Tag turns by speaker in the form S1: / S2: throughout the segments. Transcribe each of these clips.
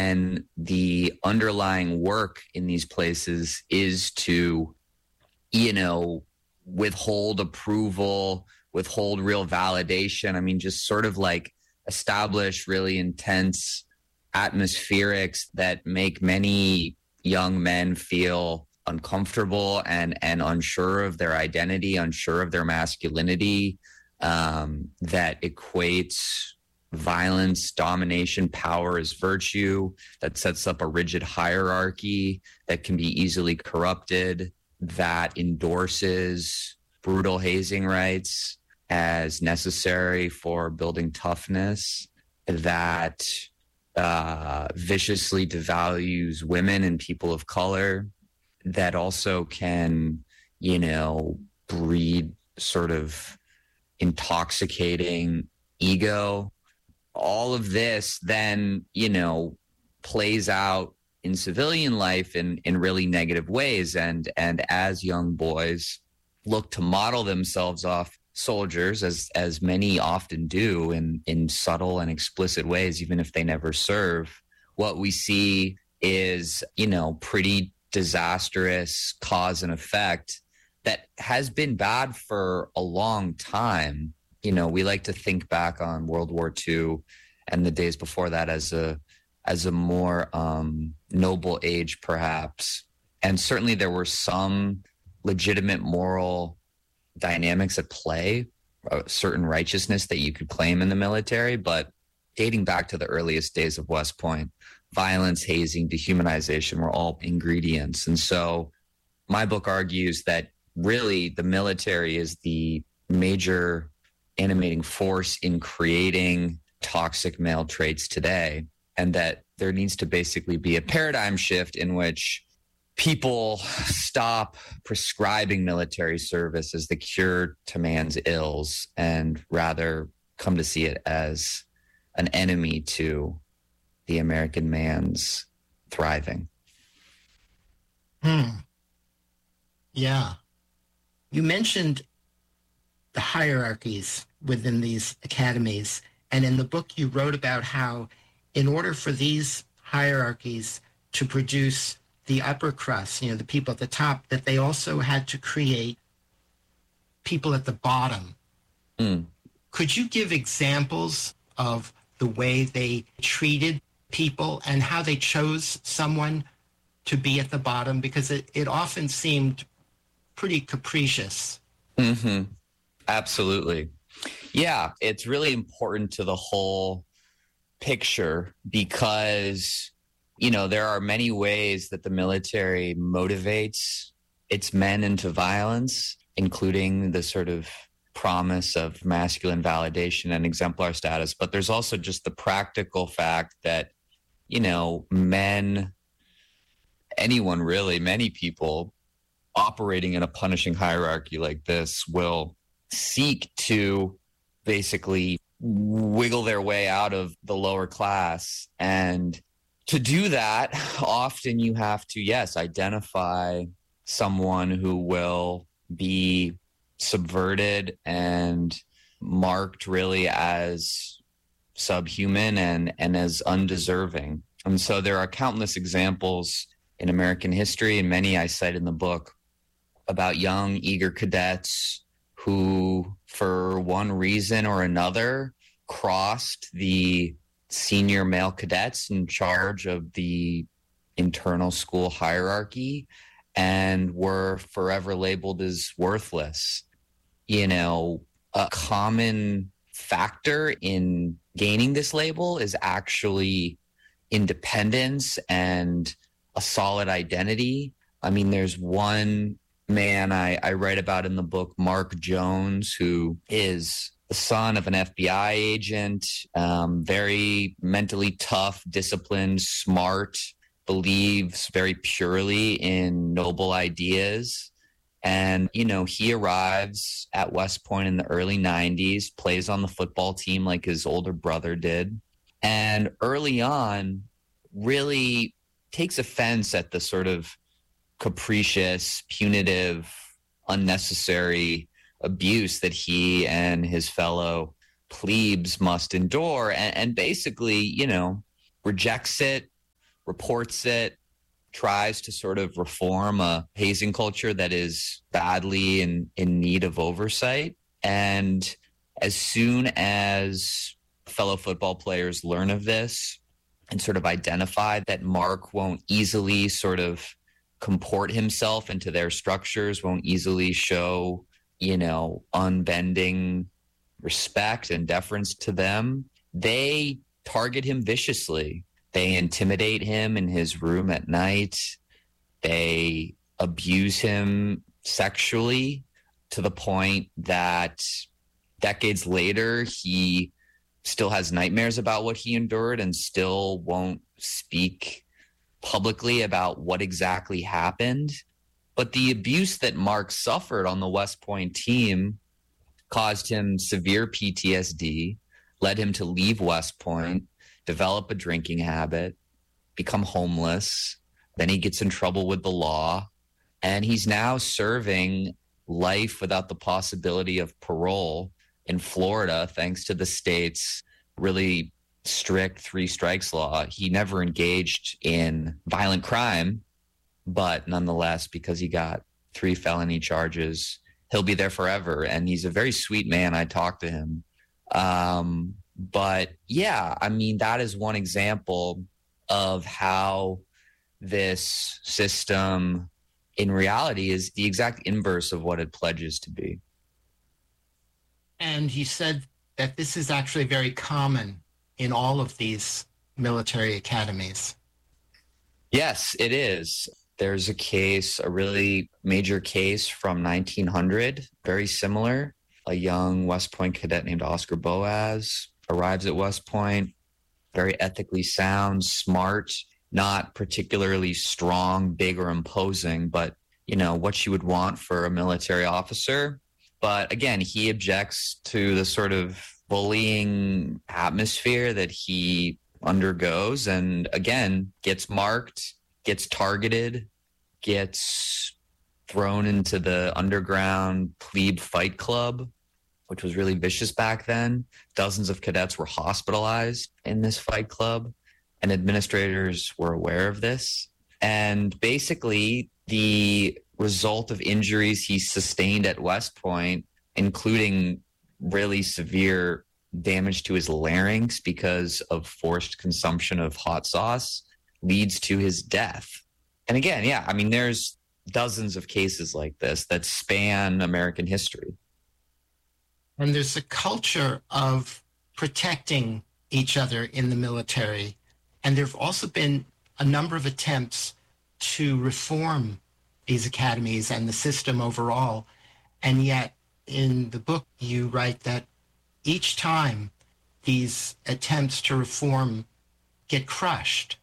S1: when the underlying work in these places is to, withhold approval, withhold real validation. I mean, just sort of like establish really intense atmospherics that make many young men feel uncomfortable and unsure of their identity, unsure of their masculinity, that equates violence, domination, power as virtue, that sets up a rigid hierarchy that can be easily corrupted, that endorses brutal hazing rights as necessary for building toughness, that viciously devalues women and people of color, that also can, breed sort of intoxicating ego. All of this then, plays out in civilian life in really negative ways. And as young boys look to model themselves off soldiers, as many often do in subtle and explicit ways, even if they never serve, what we see is, pretty disastrous cause and effect that has been bad for a long time. We like to think back on World War II and the days before that as a more noble age, perhaps. And certainly there were some legitimate moral dynamics at play, a certain righteousness that you could claim in the military. But dating back to the earliest days of West Point, violence, hazing, dehumanization were all ingredients. And so my book argues that really the military is the major animating force in creating toxic male traits today, and that there needs to basically be a paradigm shift in which people stop prescribing military service as the cure to man's ills and rather come to see it as an enemy to the American man's thriving.
S2: Yeah. You mentioned the hierarchies within these academies. And in the book, you wrote about how in order for these hierarchies to produce the upper crust, the people at the top, that they also had to create people at the bottom. Could you give examples of the way they treated people and how they chose someone to be at the bottom? Because it often seemed pretty capricious.
S1: Absolutely. Yeah, it's really important to the whole picture because, there are many ways that the military motivates its men into violence, including the sort of promise of masculine validation and exemplar status. But there's also just the practical fact that, men, anyone really, many people operating in a punishing hierarchy like this will seek to basically wiggle their way out of the lower class. And to do that, often you have to, identify someone who will be subverted and marked really as subhuman and as undeserving. And so there are countless examples in American history, and many I cite in the book, about young, eager cadets who, for one reason or another, crossed the senior male cadets in charge of the internal school hierarchy and were forever labeled as worthless. A common factor in gaining this label is actually independence and a solid identity. I mean, there's one man I write about in the book, Mark Jones, who is the son of an FBI agent, very mentally tough, disciplined, smart, believes very purely in noble ideas. And, he arrives at West Point in the early 90s, plays on the football team like his older brother did. And early on, really takes offense at the sort of capricious, punitive, unnecessary abuse that he and his fellow plebes must endure, and basically, rejects it, reports it, tries to sort of reform a hazing culture that is badly in need of oversight. And as soon as fellow football players learn of this and sort of identify that Mark won't easily sort of comport himself into their structures, won't easily show, unbending respect and deference to them, they target him viciously. They intimidate him in his room at night. They abuse him sexually to the point that decades later, he still has nightmares about what he endured and still won't speak publicly about what exactly happened. But the abuse that Mark suffered on the West Point team caused him severe PTSD, led him to leave West Point, develop a drinking habit, become homeless. Then he gets in trouble with the law, and he's now serving life without the possibility of parole in Florida, thanks to the state's really strict 3 strikes law. He never engaged in violent crime, but nonetheless, because he got 3 felony charges, he'll be there forever. And he's a very sweet man. I talked to him. But yeah, I mean, that is one example of how this system in reality is the exact inverse of what it pledges to be.
S2: And he said that this is actually very common in all of these military academies.
S1: Yes, it is. There's a case, a really major case from 1900, very similar. A young West Point cadet named Oscar Boaz arrives at West Point, very ethically sound, smart, not particularly strong, big, or imposing, but, what you would want for a military officer. But again, he objects to the sort of bullying atmosphere that he undergoes, and again, gets marked, gets targeted, gets thrown into the underground plebe fight club, which was really vicious back then. Dozens of cadets were hospitalized in this fight club, and administrators were aware of this. And basically, the result of injuries he sustained at West Point, including really severe damage to his larynx because of forced consumption of hot sauce, leads to his death. And again, yeah, I mean, there's dozens of cases like this that span American history.
S2: And there's a culture of protecting each other in the military. And there have also been a number of attempts to reform these academies and the system overall. And yet, in the book, you write that each time these attempts to reform get crushed.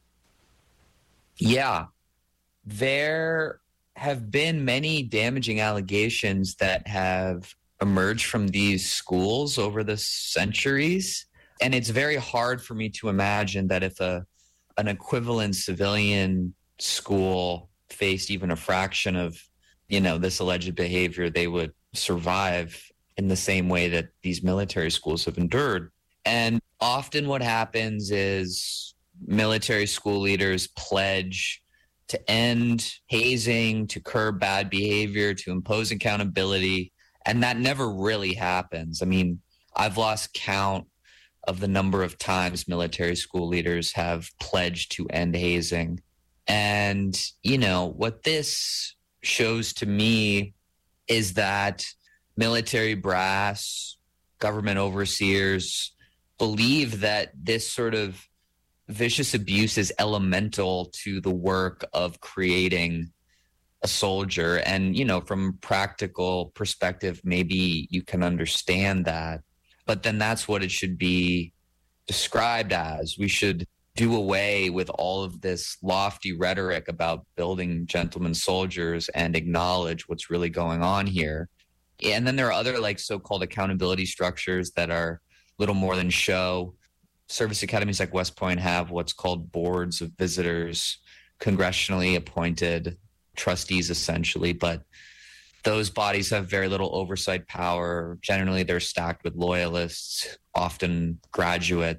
S1: Yeah, there have been many damaging allegations that have emerged from these schools over the centuries. And it's very hard for me to imagine that if an equivalent civilian school faced even a fraction of, this alleged behavior, they would survive in the same way that these military schools have endured. And often what happens is military school leaders pledge to end hazing, to curb bad behavior, to impose accountability. And that never really happens. I mean, I've lost count of the number of times military school leaders have pledged to end hazing. And, what this shows to me is that military brass, government overseers believe that this sort of vicious abuse is elemental to the work of creating a soldier. And, from a practical perspective, maybe you can understand that. But then that's what it should be described as. We should do away with all of this lofty rhetoric about building gentlemen soldiers and acknowledge what's really going on here. And then there are other so-called accountability structures that are little more than show. Service academies like West Point have what's called boards of visitors, congressionally appointed trustees essentially, but those bodies have very little oversight power. Generally, they're stacked with loyalists, often graduates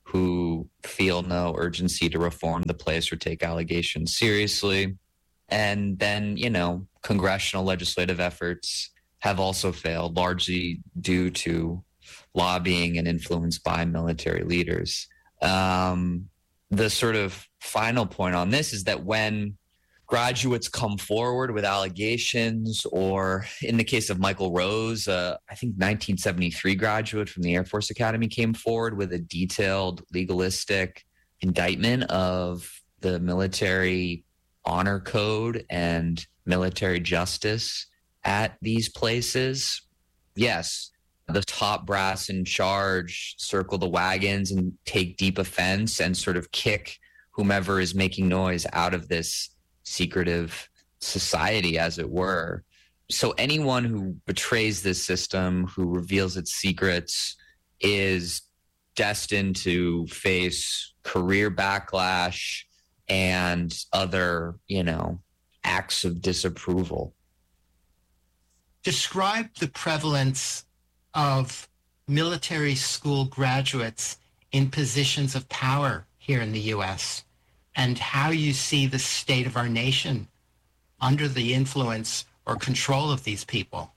S1: who feel no urgency to reform the place or take allegations seriously. And then, congressional legislative efforts have also failed, largely due to lobbying and influence by military leaders. The sort of final point on this is that when graduates come forward with allegations, or in the case of Michael Rose, I think 1973 graduate from the Air Force Academy came forward with a detailed legalistic indictment of the military honor code and military justice at these places. Yes, the top brass in charge circle the wagons and take deep offense and sort of kick whomever is making noise out of this secretive society, as it were. So anyone who betrays this system, who reveals its secrets, is destined to face career backlash and other, acts of disapproval.
S2: Describe the prevalence of military school graduates in positions of power here in the U.S. and how you see the state of our nation under the influence or control of these people.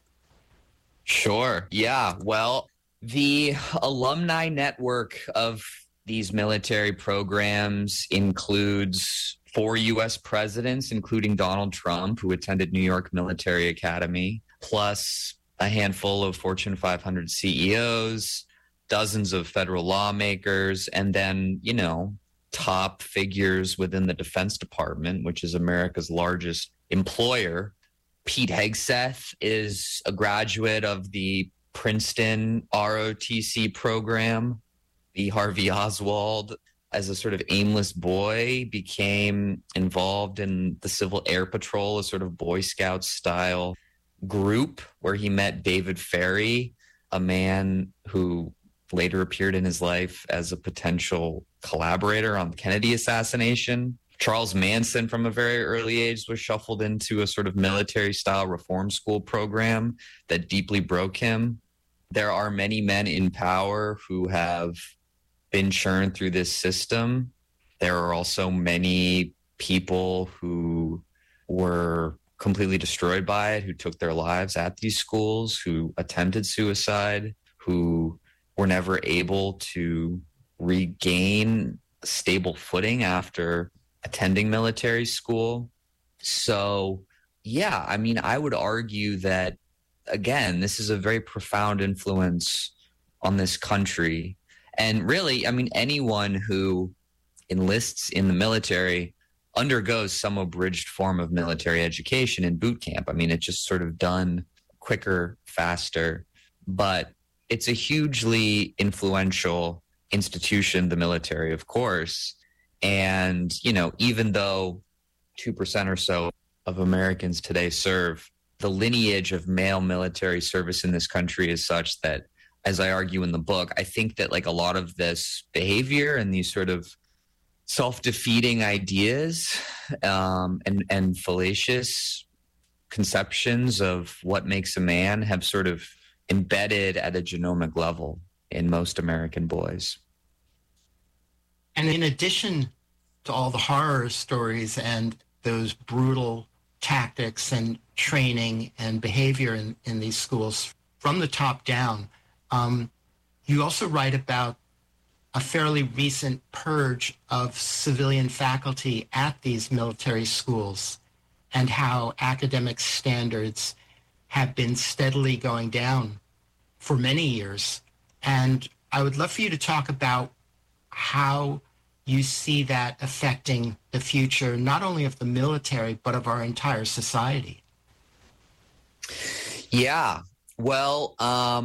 S1: Sure. Yeah. Well, the alumni network of these military programs includes 4 U.S. presidents, including Donald Trump, who attended New York Military Academy, plus a handful of Fortune 500 CEOs, dozens of federal lawmakers, and then, top figures within the Defense Department, which is America's largest employer. Pete Hegseth is a graduate of the Princeton ROTC program. The Harvey Oswald, as a sort of aimless boy, became involved in the Civil Air Patrol, a sort of Boy Scout style group where he met David Ferrie, a man who later appeared in his life as a potential collaborator on the Kennedy assassination. Charles Manson, from a very early age, was shuffled into a sort of military-style reform school program that deeply broke him. There are many men in power who have been churned through this system. There are also many people who were completely destroyed by it, who took their lives at these schools, who attempted suicide, who were never able to regain stable footing after attending military school. So, yeah, I would argue that, again, this is a very profound influence on this country. And really, anyone who enlists in the military undergoes some abridged form of military education in boot camp. It's just sort of done quicker, faster, but it's a hugely influential institution, the military, of course. And, even though 2% or so of Americans today serve, the lineage of male military service in this country is such that, as I argue in the book, I think that a lot of this behavior and these sort of self-defeating ideas and fallacious conceptions of what makes a man have sort of embedded at a genomic level in most American boys.
S2: And in addition to all the horror stories and those brutal tactics and training and behavior in these schools from the top down, you also write about a fairly recent purge of civilian faculty at these military schools and how academic standards have been steadily going down for many years. And I would love for you to talk about how you see that affecting the future, not only of the military, but of our entire society.
S1: Yeah. Well,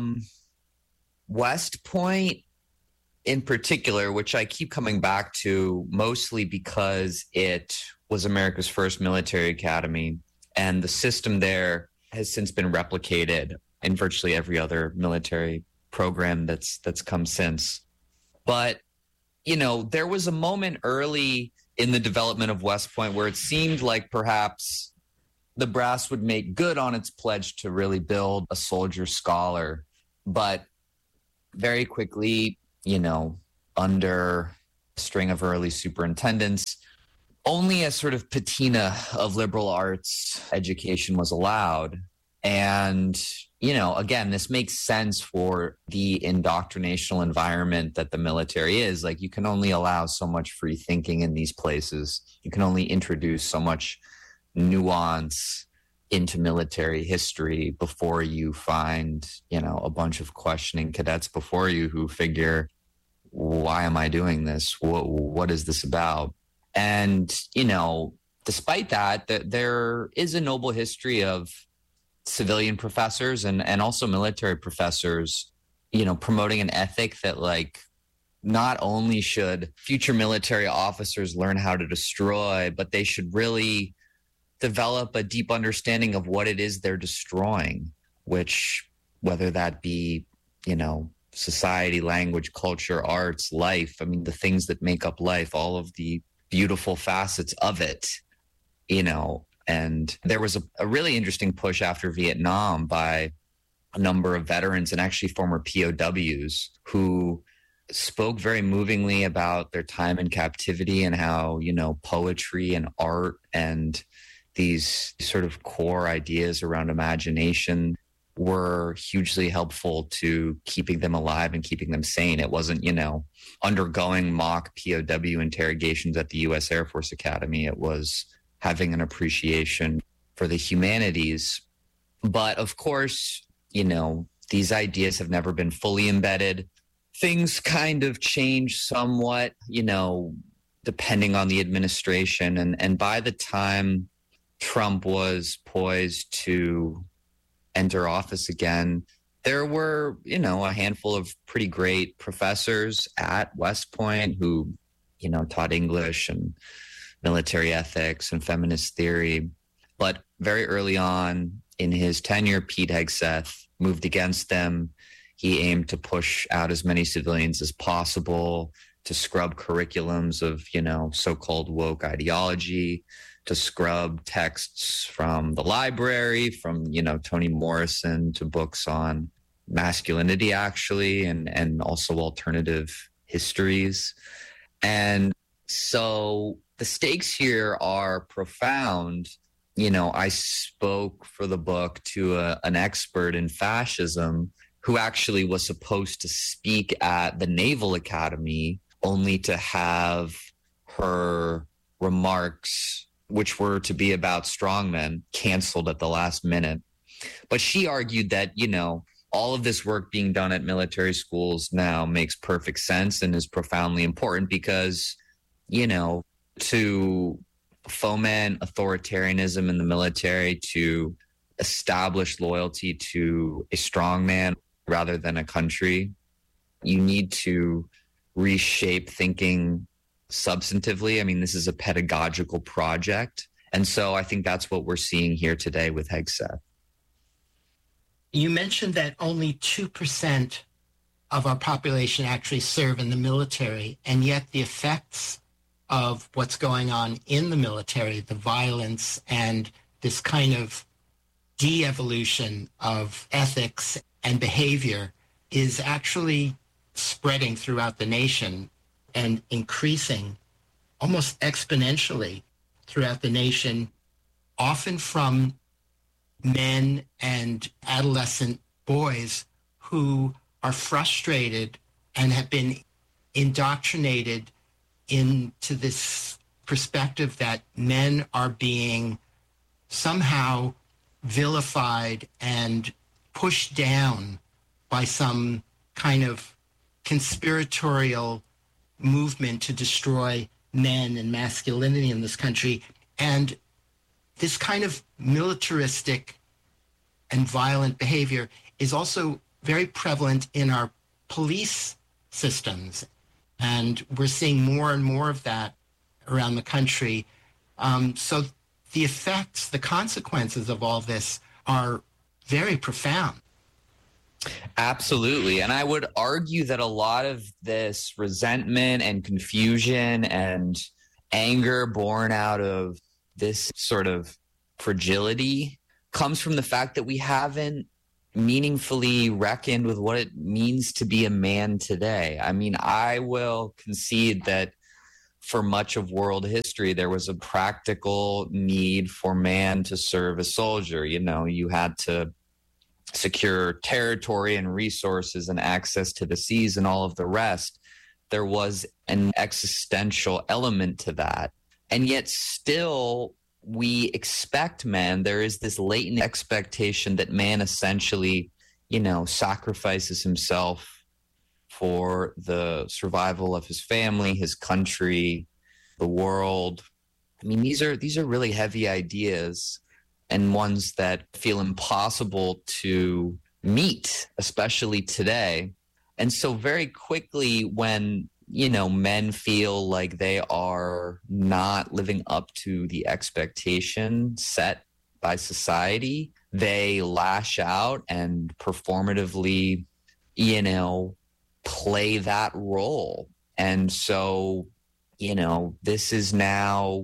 S1: West Point in particular, which I keep coming back to mostly because it was America's first military academy, and the system there has since been replicated in virtually every other military program that's come since. But, there was a moment early in the development of West Point where it seemed like perhaps the brass would make good on its pledge to really build a soldier scholar. But very quickly, under a string of early superintendents. Only a sort of patina of liberal arts education was allowed. And, again, this makes sense for the indoctrinational environment that the military is. Like, you can only allow so much free thinking in these places. You can only introduce so much nuance into military history before you find, a bunch of questioning cadets before you who figure, why am I doing this? What is this about? And, despite that, there is a noble history of civilian professors and also military professors, promoting an ethic that, like, not only should future military officers learn how to destroy, but they should really develop a deep understanding of what it is they're destroying, which, whether that be, society, language, culture, arts, life, I mean, the things that make up life, all of the beautiful facets of it, and there was a really interesting push after Vietnam by a number of veterans and actually former POWs who spoke very movingly about their time in captivity and how, poetry and art and these sort of core ideas around imagination were hugely helpful to keeping them alive and keeping them sane. It wasn't, undergoing mock POW interrogations at the U.S. Air Force Academy. It was having an appreciation for the humanities. But of course, these ideas have never been fully embedded. Things kind of change somewhat, depending on the administration. And by the time Trump was poised to enter office again, there were, a handful of pretty great professors at West Point who, taught English and military ethics and feminist theory. But very early on in his tenure, Pete Hegseth moved against them. He aimed to push out as many civilians as possible, to scrub curriculums of, so-called woke ideology, to scrub texts from the library, from, Toni Morrison, to books on masculinity, actually, and also alternative histories. And so the stakes here are profound. I spoke for the book to an expert in fascism who actually was supposed to speak at the Naval Academy, only to have her remarks, which were to be about strongmen, canceled at the last minute. But she argued that, all of this work being done at military schools now makes perfect sense and is profoundly important because, to foment authoritarianism in the military, to establish loyalty to a strongman rather than a country, you need to reshape thinking substantively. I mean, this is a pedagogical project. And so I think that's what we're seeing here today with Hegseth.
S2: You mentioned that only 2% of our population actually serve in the military, and yet the effects of what's going on in the military, the violence and this kind of de-evolution of ethics and behavior is actually spreading throughout the nation and increasing almost exponentially throughout the nation, often from men and adolescent boys who are frustrated and have been indoctrinated into this perspective that men are being somehow vilified and pushed down by some kind of conspiratorial movement to destroy men and masculinity in this country. And this kind of militaristic and violent behavior is also very prevalent in our police systems. And we're seeing more and more of that around the country. So the effects, the consequences of all this are very profound.
S1: Absolutely. And I would argue that a lot of this resentment and confusion and anger born out of this sort of fragility comes from the fact that we haven't meaningfully reckoned with what it means to be a man today. I mean, I will concede that for much of world history, there was a practical need for man to serve as soldier. You know, you had to secure territory and resources and access to the seas and all of the rest. There was an existential element to that. And yet still, we expect man, there is this latent expectation that man essentially, you know, sacrifices himself for the survival of his family, his country, the world. I mean, these are really heavy ideas and ones that feel impossible to meet, especially today. And so very quickly when, you know, men feel like they are not living up to the expectation set by society, they lash out and performatively, you know, play that role. And so, you know, this is now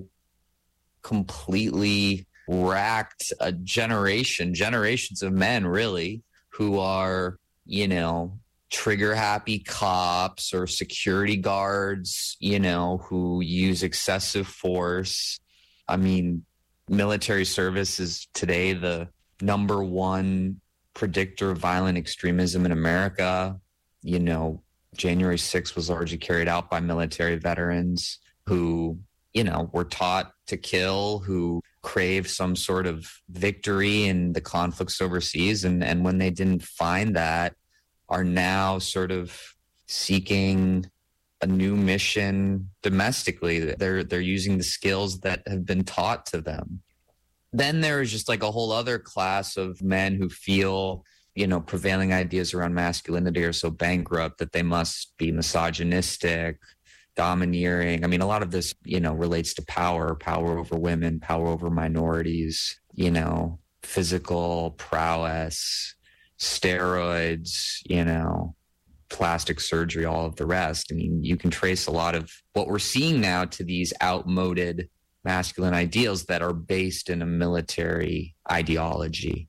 S1: completely racked a generations of men really who are, you know, trigger happy cops or security guards, you know, who use excessive force. I mean, military service is today the number one predictor of violent extremism in America. You know, January 6th was largely carried out by military veterans who, you know, were taught to kill, who crave some sort of victory in the conflicts overseas. And when they didn't find that, are now sort of seeking a new mission domestically. They're using the skills that have been taught to them. Then there is just like a whole other class of men who feel, you know, prevailing ideas around masculinity are so bankrupt that they must be misogynistic, domineering. I mean, a lot of this, you know, relates to power over women, power over minorities, you know, physical prowess, steroids, you know, plastic surgery, all of the rest. I mean, you can trace a lot of what we're seeing now to these outmoded masculine ideals that are based in a military ideology.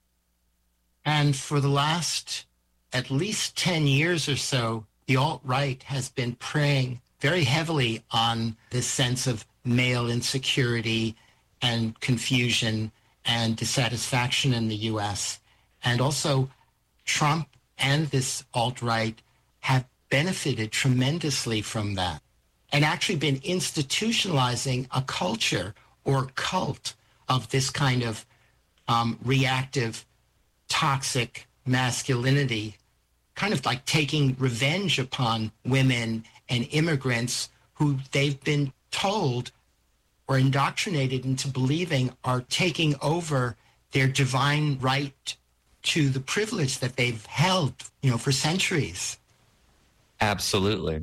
S2: And for the last at least 10 years or so, the alt-right has been preying very heavily on this sense of male insecurity and confusion and dissatisfaction in the U.S. And also Trump and this alt-right have benefited tremendously from that and actually been institutionalizing a culture or cult of this kind of reactive, toxic masculinity, kind of like taking revenge upon women and immigrants who they've been told or indoctrinated into believing are taking over their divine right to the privilege that they've held, you know, for centuries.
S1: Absolutely.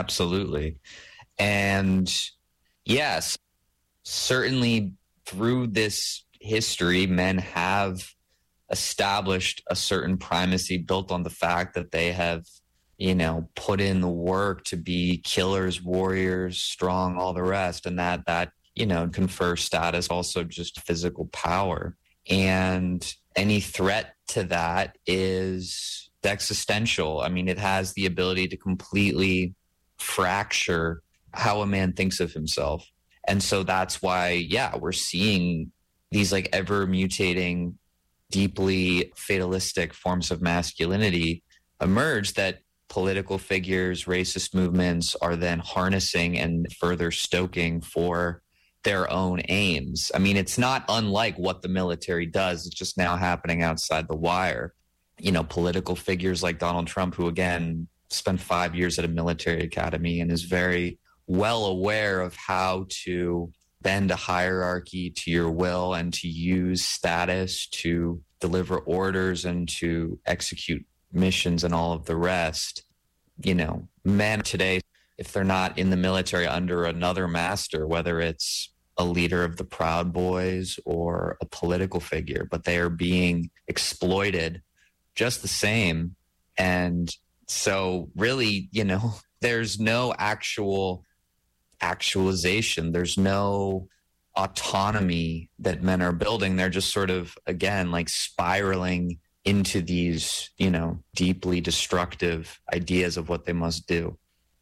S1: And yes, certainly through this history, men have established a certain primacy built on the fact that they have, you know, put in the work to be killers, warriors, strong, all the rest. And that, you know, confers status, also just physical power. And any threat to that is existential. I mean, it has the ability to completely fracture how a man thinks of himself. And so that's why, yeah, we're seeing these like ever mutating, deeply fatalistic forms of masculinity emerge that political figures, racist movements are then harnessing and further stoking for their own aims. I mean, it's not unlike what the military does. It's just now happening outside the wire. You know, political figures like Donald Trump, who again spent 5 years at a military academy and is very well aware of how to bend a hierarchy to your will and to use status to deliver orders and to execute missions and all of the rest. You know, men today, if they're not in the military under another master, whether it's a leader of the Proud Boys or a political figure, but they are being exploited just the same. And so really, you know, there's no actualization. There's no autonomy that men are building. They're just sort of, again, like spiraling into these, deeply destructive ideas of what they must do.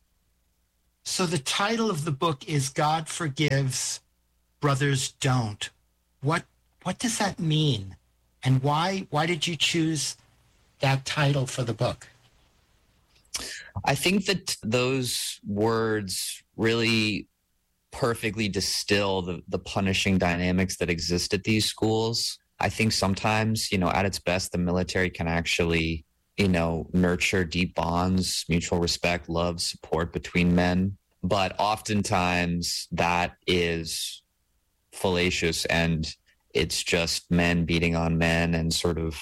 S2: So the title of the book is God Forgives, Brothers Don't. What does that mean? And why did you choose that title for the book?
S1: I think that those words really perfectly distill the punishing dynamics that exist at these schools. I think sometimes, at its best, the military can actually, nurture deep bonds, mutual respect, love, support between men. But oftentimes that is fallacious, and it's just men beating on men and sort of,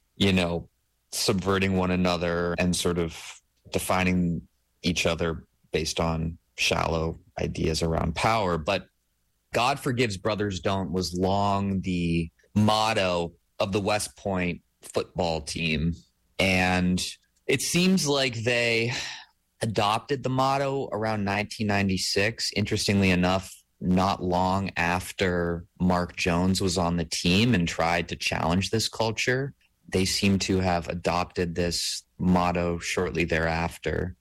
S1: subverting one another and sort of defining each other based on shallow ideas around power. But God Forgives, Brothers Don't was long the motto of the West Point football team. And it seems like they adopted the motto around 1996. Interestingly enough, not long after Mark Jones was on the team and tried to challenge this culture, they seem to have adopted this motto shortly thereafter.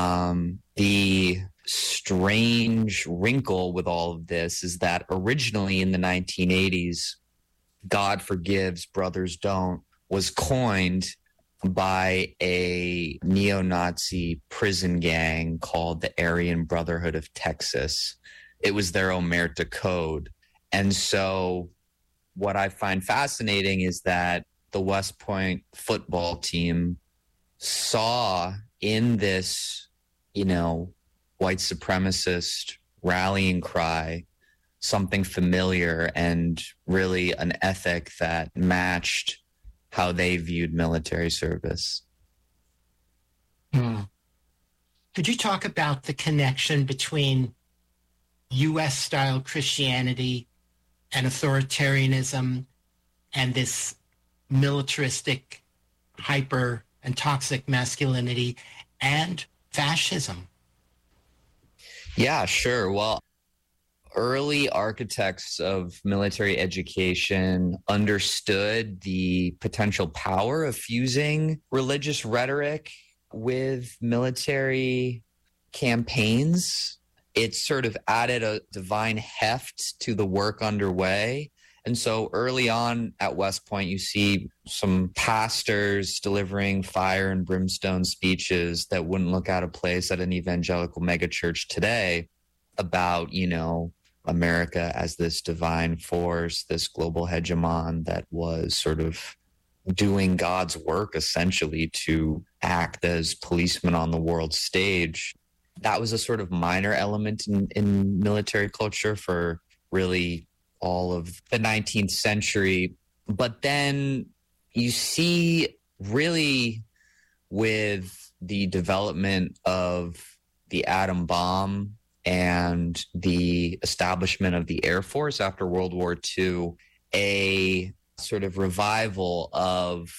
S1: The strange wrinkle with all of this is that originally in the 1980s, God Forgives, Brothers Don't was coined by a neo-Nazi prison gang called the Aryan Brotherhood of Texas. It was their omerta code. And so what I find fascinating is that the West Point football team saw in this, white supremacist rallying cry something familiar and really an ethic that matched how they viewed military service.
S2: Could you talk about the connection between U.S.-style Christianity and authoritarianism and this militaristic, hyper and toxic masculinity and fascism?
S1: Yeah, sure. Well, early architects of military education understood the potential power of fusing religious rhetoric with military campaigns. It sort of added a divine heft to the work underway. And so early on at West Point, you see some pastors delivering fire and brimstone speeches that wouldn't look out of place at an evangelical megachurch today about, America as this divine force, this global hegemon that was sort of doing God's work essentially to act as policemen on the world stage. That was a sort of minor element in military culture for really all of the 19th century. But then you see really with the development of the atom bomb and the establishment of the Air Force after World War II, a sort of revival of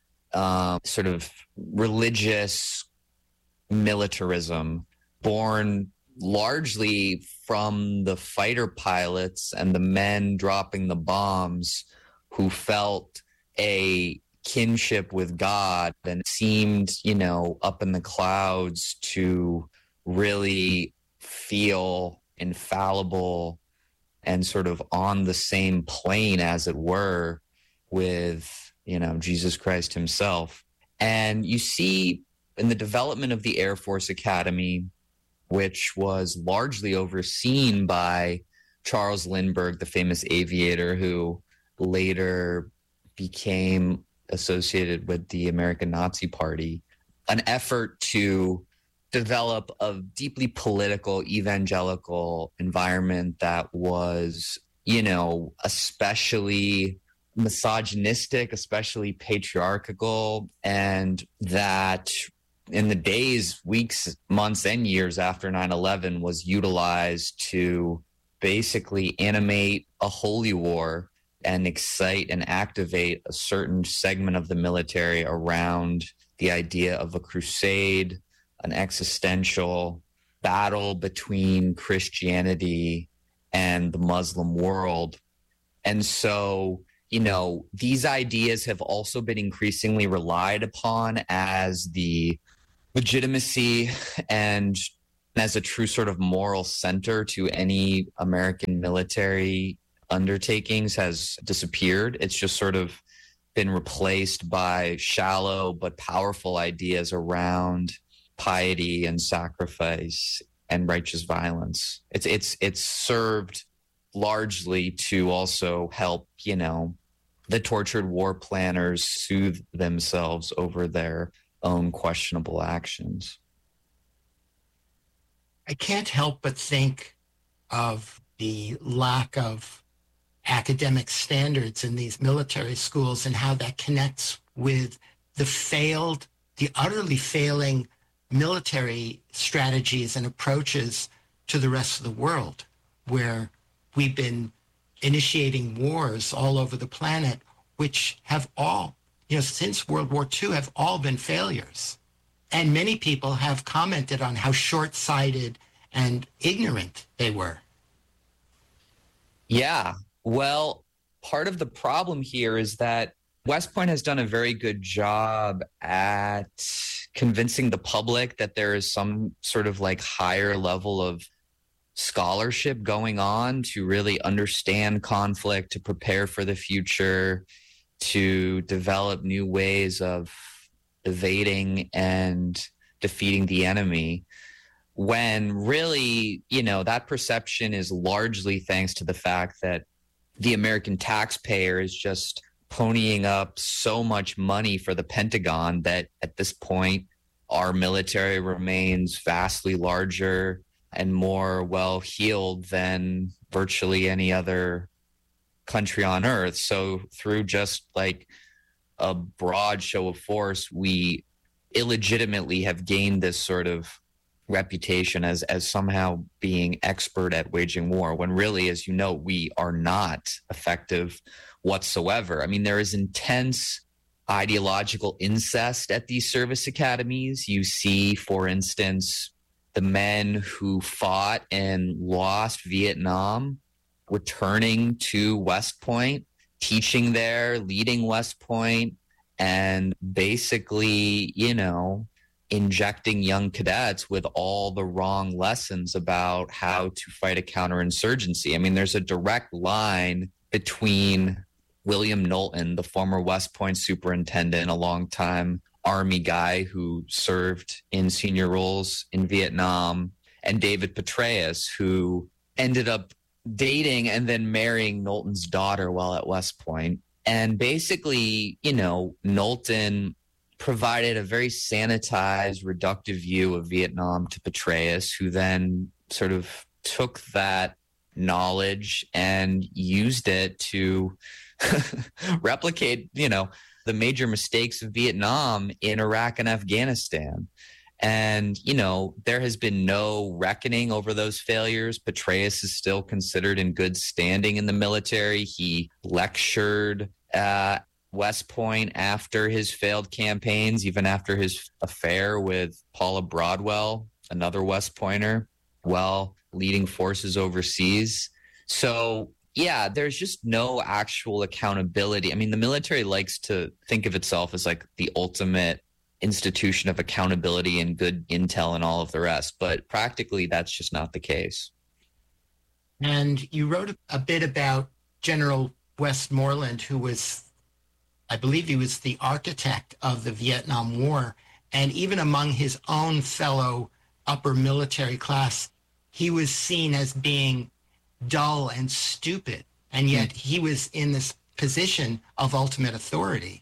S1: sort of religious militarism born largely from the fighter pilots and the men dropping the bombs who felt a kinship with God and seemed, up in the clouds to really feel infallible and sort of on the same plane, as it were, with, Jesus Christ himself. And you see in the development of the Air Force Academy, which was largely overseen by Charles Lindbergh, the famous aviator who later became associated with the American Nazi Party, an effort to develop a deeply political, evangelical environment that was, especially misogynistic, especially patriarchal, and that in the days, weeks, months, and years after 9/11 was utilized to basically animate a holy war and excite and activate a certain segment of the military around the idea of a crusade, an existential battle between Christianity and the Muslim world. And so, these ideas have also been increasingly relied upon as the legitimacy and as a true sort of moral center to any American military undertakings has disappeared. It's just sort of been replaced by shallow but powerful ideas around piety and sacrifice and righteous violence. It's served largely to also help, the tortured war planners soothe themselves over their own questionable actions.
S2: I can't help but think of the lack of academic standards in these military schools and how that connects with the utterly failing military strategies and approaches to the rest of the world, where we've been initiating wars all over the planet, which have all, since World War II, have all been failures. And many people have commented on how short-sighted and ignorant they were.
S1: Yeah. Well, part of the problem here is that West Point has done a very good job at convincing the public that there is some sort of like higher level of scholarship going on to really understand conflict, to prepare for the future, to develop new ways of evading and defeating the enemy, when really, that perception is largely thanks to the fact that the American taxpayer is just ponying up so much money for the Pentagon that at this point, our military remains vastly larger and more well-heeled than virtually any other country on earth. So through just like a broad show of force, we illegitimately have gained this sort of reputation as somehow being expert at waging war, when really, as you know, we are not effective whatsoever. I mean, there is intense ideological incest at these service academies. You see, for instance, the men who fought and lost Vietnam returning to West Point, teaching there, leading West Point, and basically, injecting young cadets with all the wrong lessons about how to fight a counterinsurgency. I mean, there's a direct line between William Knowlton, the former West Point superintendent, a longtime Army guy who served in senior roles in Vietnam, and David Petraeus, who ended up dating and then marrying Knowlton's daughter while at West Point. And basically, Knowlton provided a very sanitized, reductive view of Vietnam to Petraeus, who then sort of took that knowledge and used it to replicate, the major mistakes of Vietnam in Iraq and Afghanistan. And, there has been no reckoning over those failures. Petraeus is still considered in good standing in the military. He lectured at West Point after his failed campaigns, even after his affair with Paula Broadwell, another West Pointer, while leading forces overseas. So, yeah, there's just no actual accountability. I mean, the military likes to think of itself as like the ultimate institution of accountability and good intel and all of the rest, but practically that's just not the case.
S2: And you wrote a bit about General Westmoreland, who was, I believe he was the architect of the Vietnam War. And even among his own fellow upper military class, he was seen as being dull and stupid. And yet he was in this position of ultimate authority.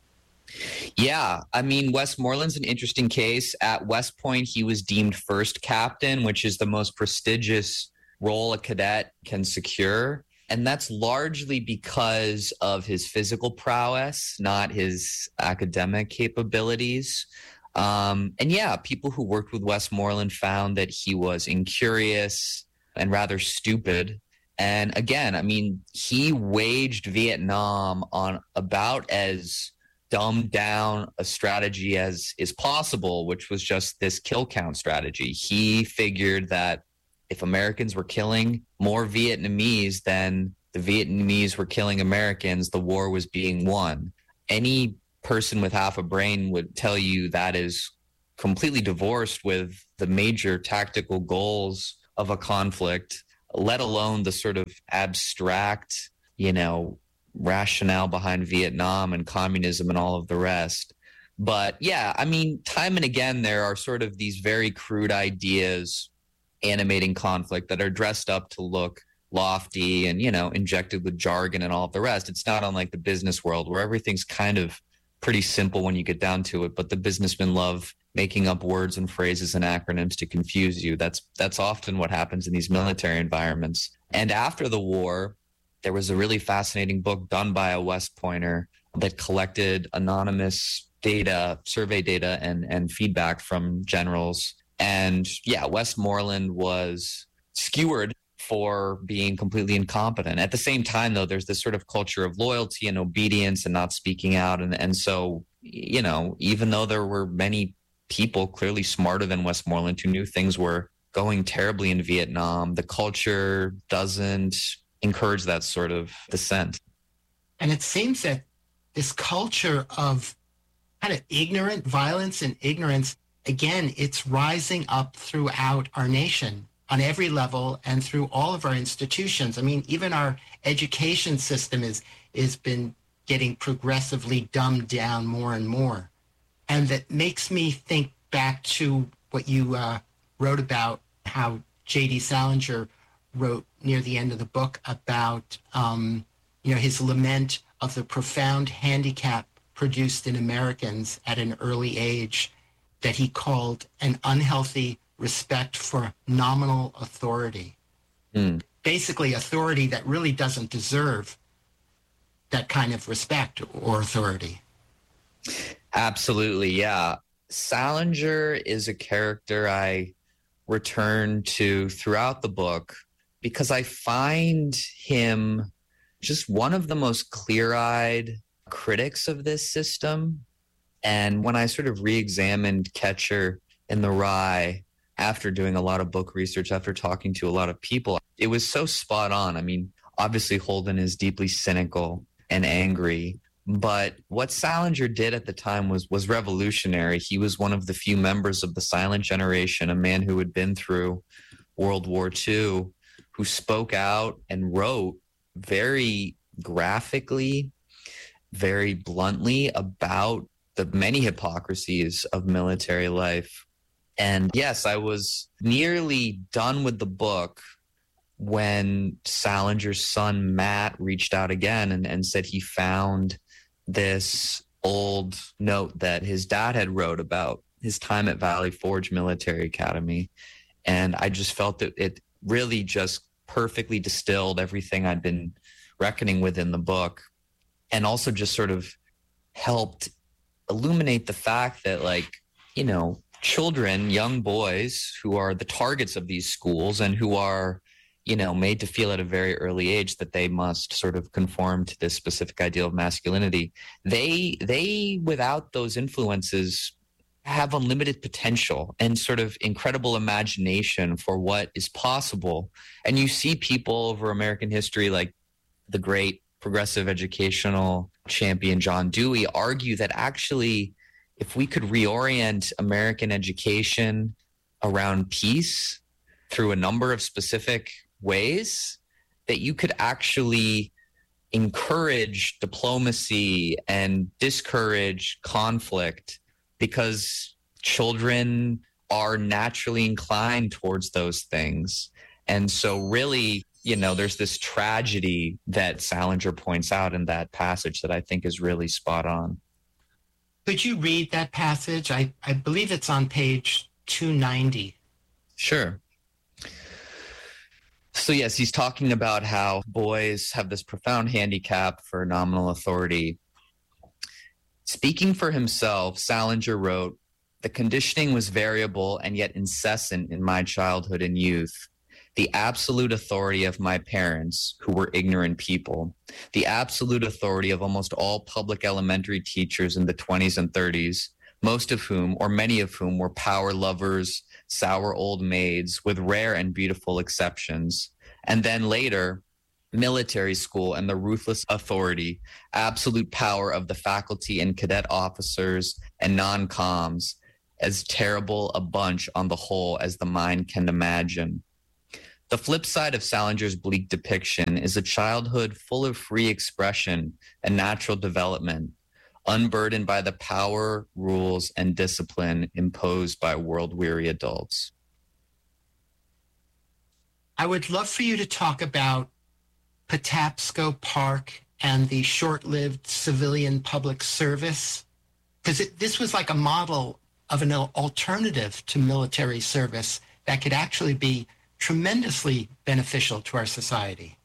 S1: Yeah, I mean, Westmoreland's an interesting case. At West Point, he was deemed first captain, which is the most prestigious role a cadet can secure. And that's largely because of his physical prowess, not his academic capabilities. And yeah, people who worked with Westmoreland found that he was incurious and rather stupid. And again, I mean, he waged Vietnam on about as dumbed down a strategy as is possible, which was just this kill count strategy. He figured that if Americans were killing more Vietnamese than the Vietnamese were killing Americans, the war was being won. Any person with half a brain would tell you that is completely divorced with the major tactical goals of a conflict, let alone the sort of abstract, rationale behind Vietnam and communism and all of the rest. But yeah, I mean, time and again, there are sort of these very crude ideas animating conflict that are dressed up to look lofty and, injected with jargon and all of the rest. It's not unlike the business world where everything's kind of pretty simple when you get down to it, but the businessmen love making up words and phrases and acronyms to confuse you. That's often what happens in these military environments. And after the war, there was a really fascinating book done by a West Pointer that collected anonymous data, survey data, and feedback from generals. And yeah, Westmoreland was skewered for being completely incompetent. At the same time, though, there's this sort of culture of loyalty and obedience and not speaking out. And so, even though there were many people clearly smarter than Westmoreland who knew things were going terribly in Vietnam, the culture doesn't encourage that sort of dissent.
S2: And it seems that this culture of kind of ignorant violence and ignorance, again, it's rising up throughout our nation on every level and through all of our institutions. I mean, even our education system is been getting progressively dumbed down more and more. And that makes me think back to what you wrote about how J.D. Salinger wrote near the end of the book about, his lament of the profound handicap produced in Americans at an early age that he called an unhealthy respect for nominal authority. Basically, authority that really doesn't deserve that kind of respect or authority.
S1: Absolutely, yeah. Salinger is a character I return to throughout the book because I find him just one of the most clear-eyed critics of this system. And when I sort of re-examined Catcher in the Rye after doing a lot of book research, after talking to a lot of people, it was so spot on. I mean, obviously Holden is deeply cynical and angry, but what Salinger did at the time was revolutionary. He was one of the few members of the silent generation, a man who had been through World War II, who spoke out and wrote very graphically, very bluntly about the many hypocrisies of military life. And yes, I was nearly done with the book when Salinger's son, Matt, reached out again and said he found this old note that his dad had wrote about his time at Valley Forge Military Academy. And I just felt that it really just perfectly distilled everything I'd been reckoning with in the book, and also just sort of helped illuminate the fact that, children, young boys who are the targets of these schools and who are, made to feel at a very early age that they must sort of conform to this specific ideal of masculinity. They without those influences have unlimited potential and sort of incredible imagination for what is possible. And you see people over American history, like the great progressive educational champion John Dewey, argue that actually, if we could reorient American education around peace through a number of specific ways, that you could actually encourage diplomacy and discourage conflict, because children are naturally inclined towards those things. And so really, there's this tragedy that Salinger points out in that passage that I think is really spot on.
S2: Could you read that passage? I believe it's on page 290.
S1: Sure. So yes, he's talking about how boys have this profound handicap for nominal authority. Speaking for himself, Salinger wrote, "The conditioning was variable and yet incessant in my childhood and youth. The absolute authority of my parents, who were ignorant people, the absolute authority of almost all public elementary teachers in the 20s and 30s, most of whom, or many of whom, were power lovers, sour old maids, with rare and beautiful exceptions. And then later, military school and the ruthless authority, absolute power of the faculty and cadet officers and non-coms, as terrible a bunch on the whole as the mind can imagine. The flip side of Salinger's bleak depiction is a childhood full of free expression and natural development, unburdened by the power, rules, and discipline imposed by world-weary adults.
S2: I would love for you to talk about Patapsco Park and the short-lived civilian public service, because this was like a model of an alternative to military service that could actually be tremendously beneficial to our society.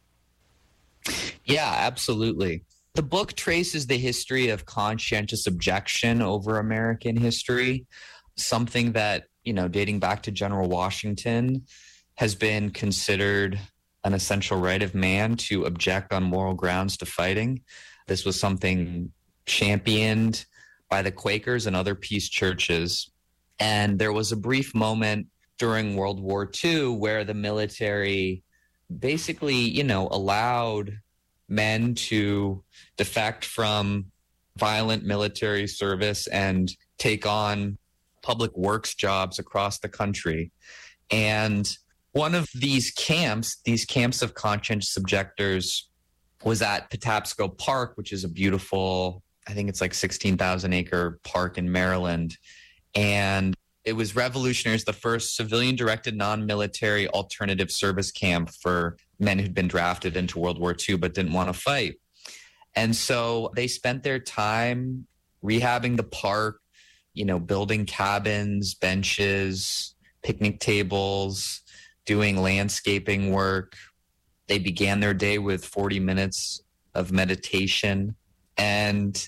S1: Yeah, absolutely. The book traces the history of conscientious objection over American history, something that, dating back to General Washington, has been considered an essential right of man to object on moral grounds to fighting. This was something championed by the Quakers and other peace churches. And there was a brief moment during World War II where the military basically, allowed men to defect from violent military service and take on public works jobs across the country. And one of these camps of conscientious objectors, was at Patapsco Park, which is a beautiful, I think it's like 16,000 acre park in Maryland. And it was Revolutionaries, the first civilian-directed non-military alternative service camp for men who'd been drafted into World War II but didn't want to fight. And so they spent their time rehabbing the park, building cabins, benches, picnic tables, doing landscaping work. They began their day with 40 minutes of meditation, and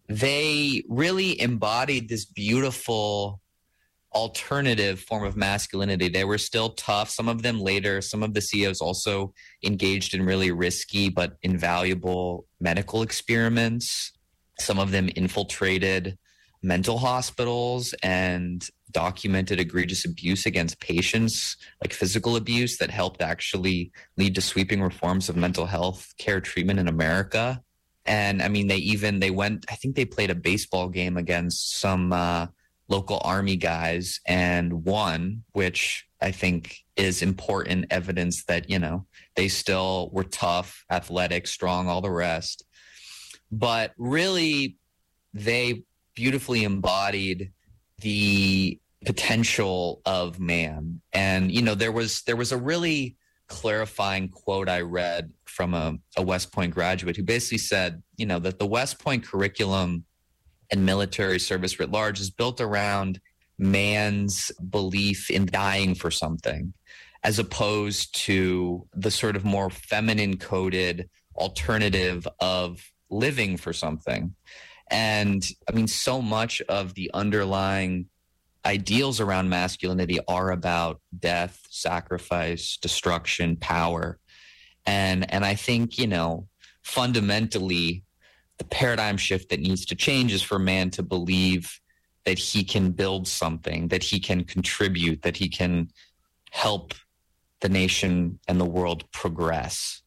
S1: they really embodied this beautiful alternative form of masculinity. They were still tough. Some of them later, some of the CEOs also engaged in really risky but invaluable medical experiments. Some of them infiltrated mental hospitals and documented egregious abuse against patients, like physical abuse, that helped actually lead to sweeping reforms of mental health care treatment in America. And I mean, they went, I think they played a baseball game against some local army guys and won, which I think is important evidence that, they still were tough, athletic, strong, all the rest. But really, they beautifully embodied the potential of man. And, there was a really clarifying quote I read from a West Point graduate who basically said, that the West Point curriculum and military service writ large is built around man's belief in dying for something, as opposed to the sort of more feminine coded alternative of living for something. And I mean, so much of the underlying ideals around masculinity are about death, sacrifice, destruction, power. And I think, fundamentally, the paradigm shift that needs to change is for man to believe that he can build something, that he can contribute, that he can help the nation and the world progress.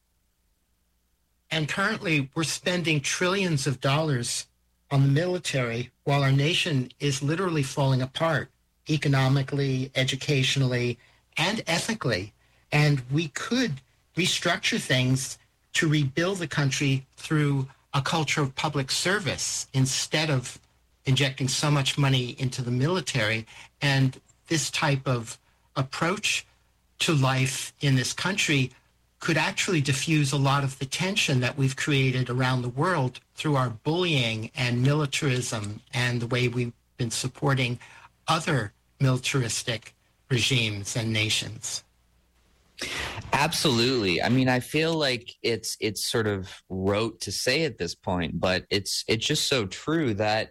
S2: And currently, we're spending trillions of dollars on the military while our nation is literally falling apart economically, educationally, and ethically. And we could restructure things to rebuild the country through a culture of public service instead of injecting so much money into the military. And this type of approach to life in this country could actually diffuse a lot of the tension that we've created around the world through our bullying and militarism and the way we've been supporting other militaristic regimes and nations.
S1: Absolutely. I mean, I feel like it's sort of rote to say at this point, but it's just so true that,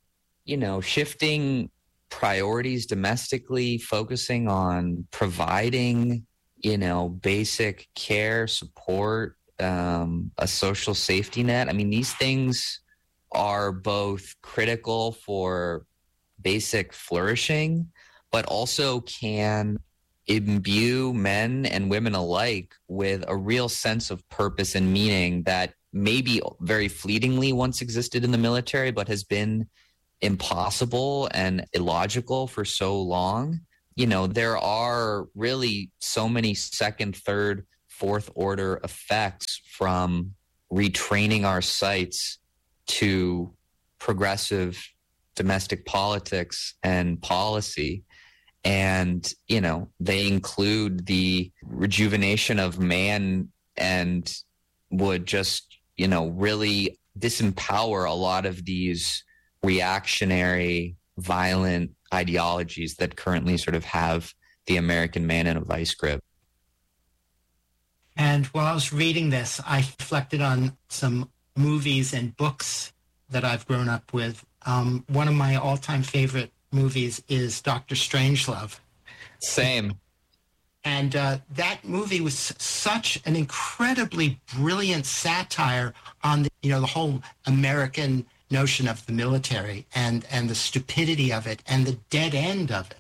S1: shifting priorities domestically, focusing on providing, basic care, support, a social safety net. I mean, these things are both critical for basic flourishing, but also can imbue men and women alike with a real sense of purpose and meaning that maybe very fleetingly once existed in the military, but has been impossible and illogical for so long. You know, there are really so many second, third, fourth order effects from retraining our sights to progressive domestic politics and policy. And, you know, they include the rejuvenation of man and would just, you know, really disempower a lot of these reactionary, violent ideologies that currently sort of have the American man in a vice grip.
S2: And while I was reading this, I reflected on some movies and books that I've grown up with. One of my all-time favorite movies is Dr. Strangelove.
S1: Same.
S2: And that movie was such an incredibly brilliant satire on the, you know, the whole American notion of the military and the stupidity of it and the dead end of it.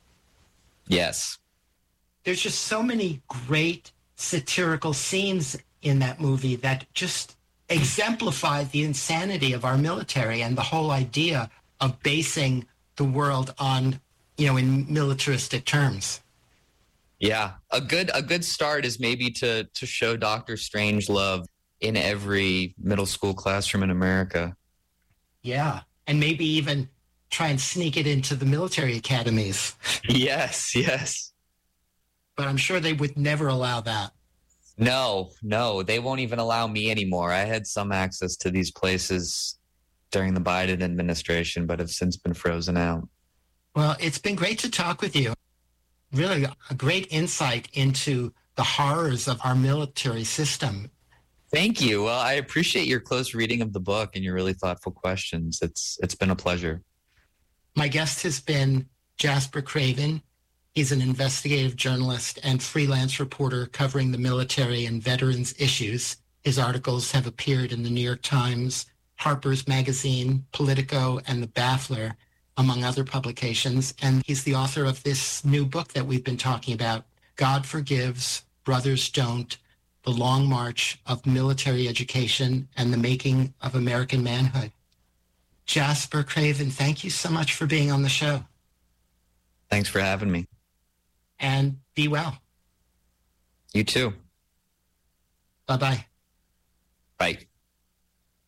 S1: Yes.
S2: There's just so many great satirical scenes in that movie that just exemplify the insanity of our military and the whole idea of basing the world on, you know, in militaristic terms.
S1: Yeah, a good start is maybe to show Dr. Strangelove in every middle school classroom in America.
S2: Yeah, and maybe even try and sneak it into the military academies.
S1: Yes.
S2: But I'm sure they would never allow that.
S1: No, they won't even allow me anymore. I had some access to these places during the Biden administration, but have since been frozen out.
S2: Well, it's been great to talk with you. Really a great insight into the horrors of our military system.
S1: Thank you. Well, I appreciate your close reading of the book and your really thoughtful questions. It's been a pleasure.
S2: My guest has been Jasper Craven. He's an investigative journalist and freelance reporter covering the military and veterans issues. His articles have appeared in the New York Times, Harper's Magazine, Politico, and The Baffler, among other publications. And he's the author of this new book that we've been talking about, God Forgives, Brothers Don't, The Long March of Military Education and the Making of American Manhood. Jasper Craven, thank you so much for being on the show.
S1: Thanks for having me.
S2: And be well.
S1: You too.
S2: Bye-bye.
S1: Bye.